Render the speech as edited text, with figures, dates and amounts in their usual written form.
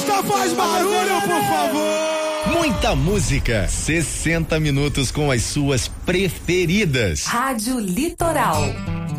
festa faz barulho, por favor! Muita música, 60 minutos com as suas preferidas. Rádio Litoral.